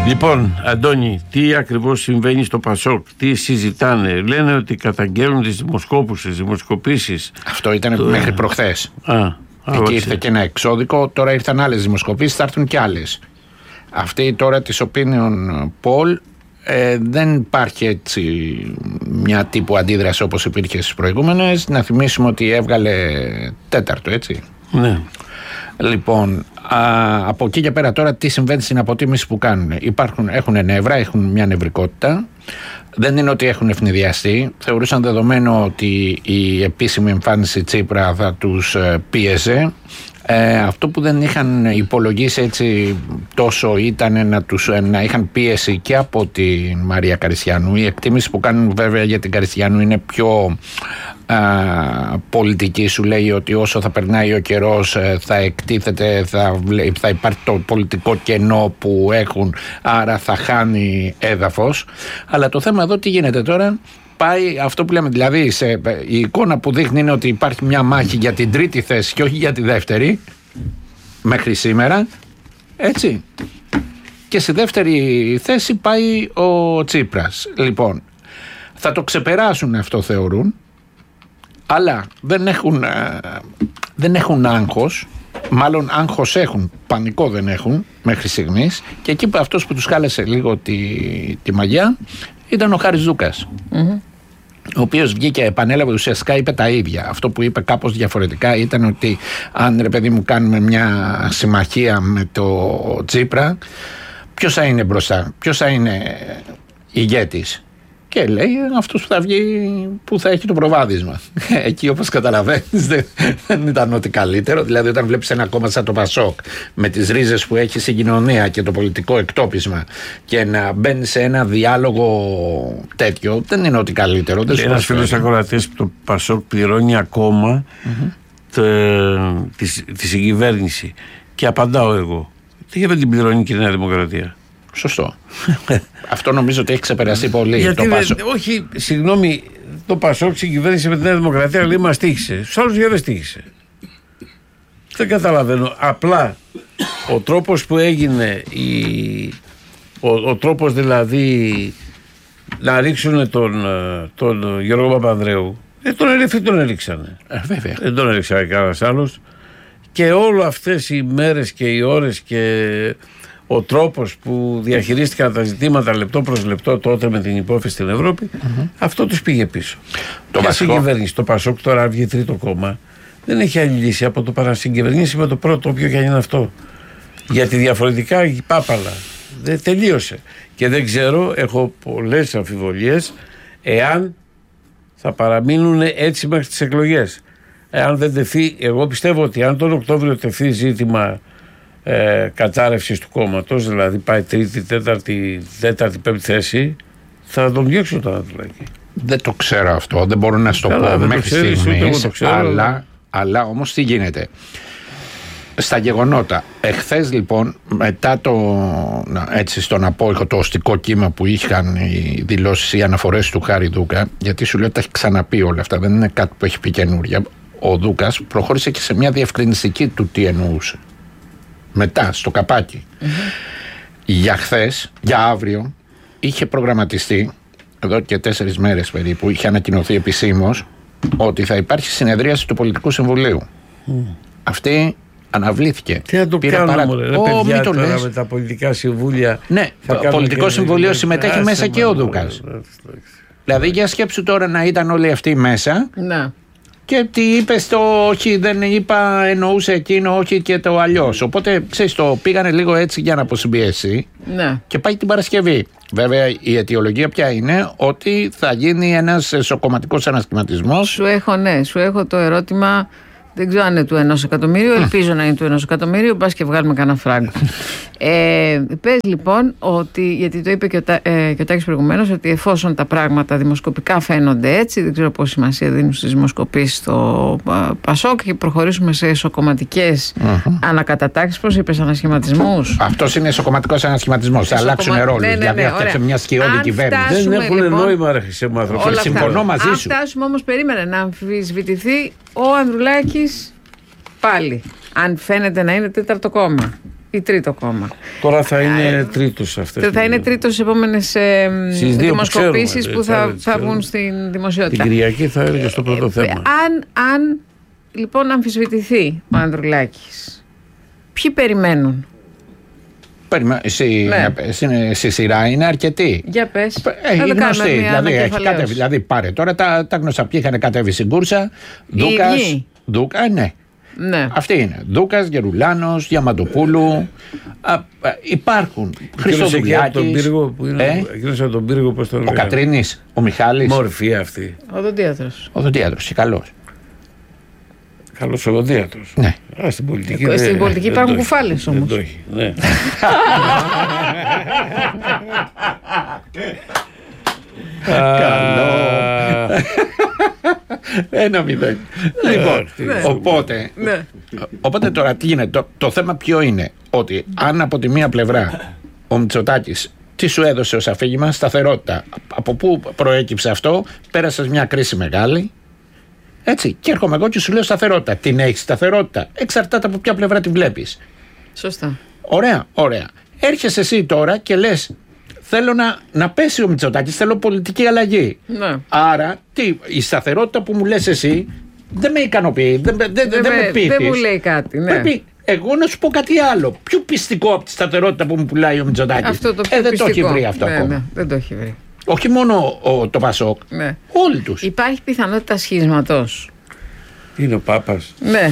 Λοιπόν, Αντώνη, τι ακριβώς συμβαίνει στο Πασόκ, τι συζητάνε? Λένε ότι καταγγέλνουν τις δημοσκοπήσεις. Αυτό ήταν μέχρι προχθές. Εκεί ήρθε και ένα εξώδικο, τώρα ήρθαν άλλες δημοσκοπήσεις, θα έρθουν και άλλες. Αυτή τώρα της Opinion Poll δεν υπάρχει έτσι μια τύπου αντίδραση όπως υπήρχε στις προηγούμενες. Να θυμίσουμε ότι έβγαλε τέταρτο, έτσι. Ναι. Λοιπόν, από εκεί και πέρα τώρα τι συμβαίνει στην αποτίμηση που κάνουν? Έχουν νεύρα, έχουν μια νευρικότητα. Δεν είναι ότι έχουν ευνηδιαστεί. Θεωρούσαν δεδομένο ότι η επίσημη εμφάνιση Τσίπρα θα τους πίεζε. Αυτό που δεν είχαν υπολογίσει έτσι τόσο ήταν να είχαν πίεση και από την Μαρία Καριστιανού. Η εκτίμηση που κάνουν βέβαια για την Καριστιανού είναι πιο πολιτική. Σου λέει ότι όσο θα περνάει ο καιρός θα εκτίθεται, θα υπάρχει το πολιτικό κενό που έχουν, άρα θα χάνει έδαφος. Αλλά το θέμα εδώ τι γίνεται τώρα? Πάει αυτό που λέμε, δηλαδή η εικόνα που δείχνει είναι ότι υπάρχει μια μάχη για την τρίτη θέση και όχι για τη δεύτερη μέχρι σήμερα, έτσι, και στη δεύτερη θέση πάει ο Τσίπρας. Λοιπόν, θα το ξεπεράσουν αυτό θεωρούν, αλλά δεν έχουν άγχος. Μάλλον άγχος έχουν, πανικό δεν έχουν μέχρι στιγμής. Και εκεί αυτός που τους χάλεσε λίγο τη μαγιά ήταν ο Χάρης Δούκας, ο οποίος βγήκε, επανέλαβε, ουσιαστικά είπε τα ίδια. Αυτό που είπε κάπως διαφορετικά ήταν ότι αν, ρε παιδί μου, κάνουμε μια συμμαχία με το Τσίπρα, ποιος θα είναι μπροστά, ποιος θα είναι ηγέτης? Και λέει αυτός που θα βγει, που θα έχει το προβάδισμα. Εκεί, όπως καταλαβαίνεις, δεν ήταν ό,τι καλύτερο. Δηλαδή, όταν βλέπεις ένα κόμμα σαν το Πασόκ με τις ρίζες που έχει στην κοινωνία και το πολιτικό εκτόπισμα και να μπαίνει σε ένα διάλογο τέτοιο, δεν είναι ό,τι καλύτερο. Ένας φίλος ακροατής που το Πασόκ πληρώνει ακόμα τη συγκυβέρνηση. Και απαντάω εγώ, τι δεν την πληρώνει και η Νέα Δημοκρατία? Σωστό. Αυτό νομίζω ότι έχει ξεπεραστεί πολύ. Γιατί όχι, συγγνώμη, το Πασόκ συγκυβέρνησε με τη Νέα Δημοκρατία, λέει μας τύχησε. Στους άλλους δεν τύχησε. Δεν καταλαβαίνω. Απλά ο τρόπος που έγινε, ο τρόπος δηλαδή να ρίξουν τον Γιώργο Παπανδρέου, τον Ερυφή τον έριξανε. Βέβαια. Δεν τον έριξανε κανένας άλλος. Και όλο αυτές οι μέρες και οι ώρες και ο τρόπος που διαχειρίστηκαν τα ζητήματα λεπτό προς λεπτό τότε με την υπόθεση στην Ευρώπη, αυτό τους πήγε πίσω. Το συγκυβέρνηση, το Πασόκ τώρα βγει τρίτο κόμμα, δεν έχει άλλη λύση από το παρασυγκυβερνήσει με το πρώτο, όποιο και αν είναι αυτό. Γιατί διαφορετικά η πάπαλα δεν τελείωσε. Και δεν ξέρω, έχω πολλές αμφιβολίες εάν θα παραμείνουν έτσι μέχρι τις εκλογές. Εάν δεν τεθεί, εγώ πιστεύω ότι αν τον Οκτώβριο τεθεί ζήτημα κατάρρευσης του κόμματος, δηλαδή πάει τρίτη, τέταρτη, πέμπτη θέση, θα τον διώξουν τον Ανατολάκη. Δεν το ξέρω αυτό, δεν μπορώ να σου το πω μέχρι στιγμής, αλλά όμως τι γίνεται στα γεγονότα. Εχθές λοιπόν, μετά στον απόϊχο, το οστικό κύμα που είχαν οι δηλώσεις, οι αναφορές του Χάρη Δούκα, γιατί σου λέω ότι τα έχει ξαναπεί όλα αυτά, δεν είναι κάτι που έχει πει καινούρια. Ο Δούκας προχώρησε και σε μια διευκρινιστική του τι εννοούσε μετά στο καπάκι. Για χθες, για αύριο, είχε προγραμματιστεί, εδώ και 4 μέρες περίπου, είχε ανακοινωθεί επισήμως ότι θα υπάρχει συνεδρίαση του Πολιτικού Συμβουλίου. Αυτή αναβλήθηκε. Τι να το κάνουμε, παιδιά, τώρα με τα πολιτικά συμβούλια? Ναι, το Πολιτικό Συμβουλίο συμμετέχει μέσα και ο Δούκας. Δηλαδή, για σκέψου τώρα να ήταν όλοι αυτοί μέσα. Ναι. Και τι είπε το όχι, δεν είπα, εννοούσε εκείνο, όχι και το αλλιώς. Οπότε, ξέρεις, το πήγανε λίγο έτσι για να αποσυμπιέσει. Ναι. Και πάει την Παρασκευή. Βέβαια, η αιτιολογία πια είναι ότι θα γίνει ένας εσωκομματικός ανασχηματισμός. Σου έχω το ερώτημα. Δεν ξέρω αν είναι του 1 εκατομμύριου, ελπίζω να είναι του 1 εκατομμύριου, μπας και βγάλουμε κανένα φράγκο. Πες λοιπόν ότι, γιατί το είπε και ο Τάκης προηγουμένως, ότι εφόσον τα πράγματα δημοσκοπικά φαίνονται έτσι, δεν ξέρω πόση σημασία δίνουν στις δημοσκοπήσεις στο Πασόκ και προχωρήσουμε σε εσωκομματικές ανακατατάξεις, πώς είπες, ανασχηματισμούς. Αυτός είναι εσωκομματικός ανασχηματισμός, θα αλλάξουν ρόλους, δηλαδή φτιάξε μια σκιώδη κυβέρνηση. Δεν έχουν λοιπόν νόημα, ρε χρυσέ μου άνθρωπο. Συμφωνώ μαζί σου. Αν φτάσουμε όμως, περίμενε να αμφισβητηθεί ο Ανδρουλάκης πάλι, αν φαίνεται να είναι τέταρτο κόμμα. ή τρίτο κόμμα. Τώρα θα είναι τρίτος αυτές. Θα είναι τρίτος στις επόμενες δημοσκοπήσεις που θα βγουν στην δημοσιότητα. Την Κυριακή θα έλεγε στο πρώτο θέμα. Αν λοιπόν αμφισβητηθεί ο Ανδρουλάκης, ποιοι περιμένουν? Στη σειρά είναι αρκετοί. Για πες. Έχει γνωστή. Δηλαδή πάρε τώρα τα γνωστά. Ποιοι είχαν κατέβει στην κούρσα. Ντούκα, ναι. Ναι. Αυτοί είναι. Ντούκας, Γερουλάνος, Διαμαντοπούλου. Υπάρχουν. Χριστοδουλιάκης. Εκείνος από τον πύργο, πώς τον Ο Κατρίνης, ο Μιχάλης. Μορφή αυτή. Οδοντίατρος. Οδοντίατρος, και καλός. Καλός οδοντίατρος. Ναι. Στην πολιτική, στην πολιτική υπάρχουν κουφάλες όμως. Δεν το έχει. Ναι. Καλό. 1-0. Λοιπόν, οπότε τώρα τι γίνεται? Το θέμα ποιο είναι? Ότι αν από τη μία πλευρά ο Μητσοτάκης τι σου έδωσε ως αφήγημα? Σταθερότητα. Από πού προέκυψε αυτό? Πέρασες μια κρίση μεγάλη. Έτσι. Και έρχομαι εγώ και σου λέω σταθερότητα. Την έχεις σταθερότητα? Εξαρτάται από ποια πλευρά τη βλέπεις. Σωστά. Ωραία. Έρχεσαι εσύ τώρα και λες, θέλω να πέσει ο Μητσοτάκης, θέλω πολιτική αλλαγή. Ναι. Άρα, η σταθερότητα που μου λες εσύ δεν με ικανοποιεί, δεν με πείθεις. Δεν μου λέει κάτι. Ναι. Πρέπει εγώ να σου πω κάτι άλλο. Πιο πιστικό από τη σταθερότητα που μου πουλάει ο Μητσοτάκης. Αυτό το πιο δεν το έχει βρει αυτό ακόμα. Ναι, δεν το έχει βρει. Όχι μόνο το Πασόκ, ναι. Όλοι τους. Υπάρχει πιθανότητα σχισματός. Είναι ο Πάπας. Ναι.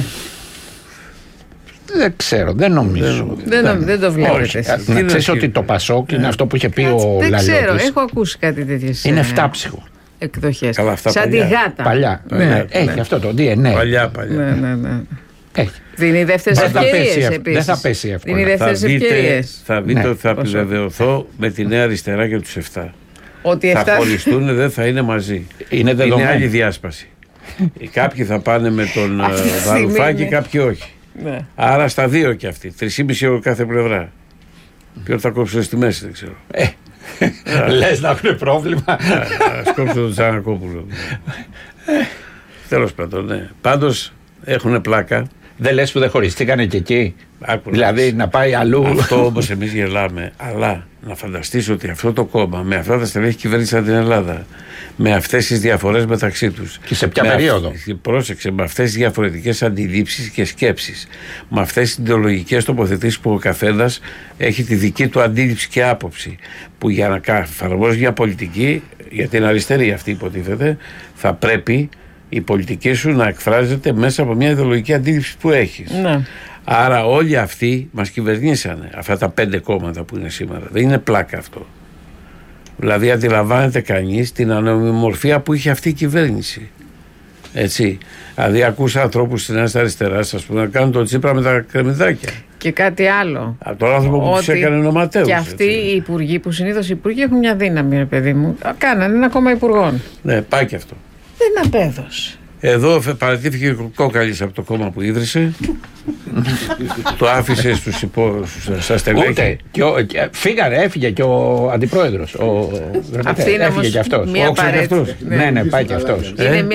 Δεν ξέρω, δεν νομίζω. Δεν το βλέπετε εσείς. Να ξέρεις ότι το Πασόκ είναι αυτό που είχε πει ο Λαλιώτης. Δεν ξέρω, έχω ακούσει κάτι τέτοιες. Είναι φτάψυχο. Εκδοχές. Σαν τη γάτα. Παλιά. Έχει αυτό το DNA. Παλιά. Ναι. Έχει. Δίνει δεύτερες ευκαιρίες επίσης. Δεν θα πέσει εύκολα. Δίνει δεύτερες ευκαιρίες. Θα δείτε ότι θα επιβεβαιωθώ με τη Νέα Αριστερά και τους 7. Ότι θα χωριστούν, δεν θα είναι μαζί. Είναι άλλη διάσπαση. Κάποιοι θα πάνε με τον Βαρουφάκη, κάποιοι όχι. Ναι. Άρα στα δύο κι αυτοί. 3,5 από κάθε πλευρά. Ποιον θα κόψουν στη μέση, δεν ξέρω. Λες να έχουν πρόβλημα. Ας κόψουν τον Τζανακόπουλο. Τέλος πάντων, ναι. Πάντως έχουν πλάκα. Δεν λες που δεν χωριστήκανε και εκεί? Δηλαδή να πάει αλλού. Αυτό όμως εμείς γελάμε. Αλλά να φανταστείς ότι αυτό το κόμμα με αυτά τα στελέχη κυβέρνησαν την Ελλάδα. Με αυτές τις διαφορές μεταξύ τους. Και σε ποια περίοδο? Πρόσεξε, με αυτές τις διαφορετικές αντιλήψεις και σκέψεις. Με αυτές τις ιδεολογικές τοποθετήσεις που ο καθένας έχει τη δική του αντίληψη και άποψη. Που για να εφαρμόζει μια πολιτική, για την αριστερή αυτή υποτίθεται, θα πρέπει η πολιτική σου να εκφράζεται μέσα από μια ιδεολογική αντίληψη που έχεις. Ναι. Άρα όλοι αυτοί μας κυβερνήσανε, αυτά τα 5 κόμματα που είναι σήμερα. Δεν είναι πλάκα αυτό. Δηλαδή αντιλαμβάνεται κανείς την ανομιμορφία που είχε αυτή η κυβέρνηση. Έτσι. Δηλαδή ακούσα ανθρώπους στην Νέα Αριστερά, ας πούμε, να κάνουν τον Τσίπρα με τα κρεμμυδάκια. Και κάτι άλλο. Από τον άνθρωπο που τους έκανε νοματέους. Και αυτοί οι υπουργοί που συνήθως οι υπουργοί έχουν μια δύναμη, ρε παιδί μου. Κάνανε ένα κόμμα υπουργών. Ναι, πάει και αυτό. Δεν απέδωσε. Εδώ παρατήθηκε ο Κόκαλης από το κόμμα που ίδρυσε. Το άφησε στα στελέχη. Έφυγε και ο αντιπρόεδρος. Έφυγε και αυτός. Ναι, πάει και αυτός.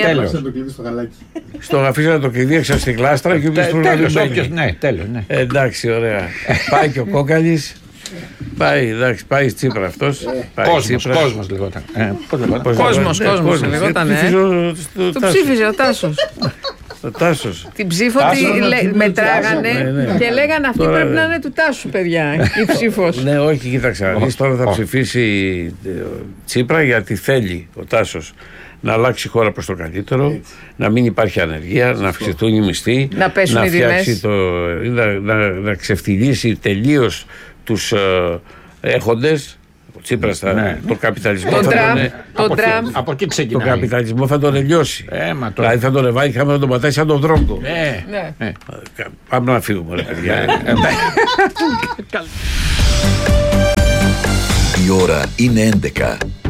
Στο αφήσανε το κλειδί έξω στην κλάστρα και όποιος του ναι, τέλος. Εντάξει, ωραία. Πάει και ο Κόκαλης. Πάει η Τσίπρα αυτός. Κόσμος λεγόταν. Κόσμος λεγόταν. Το ψήφιζε ο Τάσος. Ο Τάσος. Την ψήφο τη μετράγανε και λέγανε αυτή πρέπει να είναι του Τάσου, παιδιά. Η ψήφος. Ναι, όχι, κοίταξε. Τώρα θα ψηφίσει Τσίπρα γιατί θέλει ο Τάσος να αλλάξει η χώρα προς το καλύτερο, να μην υπάρχει ανεργία, να αυξηθούν οι μισθοί, να πέσουν οι τιμές, να ξεφτυλίσει τελείως τους έχοντες. Ο Τσίπρας τον καπιταλισμό από εκεί ξεκινάει. Τον καπιταλισμό θα τον τελειώσει. Δηλαδή θα τον ρεβάει, είχαμε να τον πατάει σαν τον δρόγκο. Πάμε να φύγουμε, ρε παιδιά. Η ώρα είναι 11.